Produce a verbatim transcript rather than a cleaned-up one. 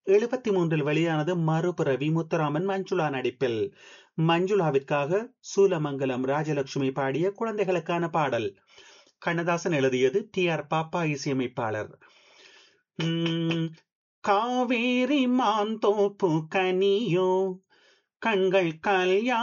எழுபத்தி மூன்றில் வெளியானது மறுபிறவி. முத்துராமன் மஞ்சுளா நடிப்பில். மஞ்சுளாவிற்காக சூலமங்கலம் ராஜலட்சுமி பாடிய குழந்தைகளுக்கான பாடல். கண்ணதாசன் எழுதியது, டி ஆர் பாப்பா இசையமைப்பாளர். உம், காவேரி மாந்தோப்பு கனியோ கண்கள் கல்யாண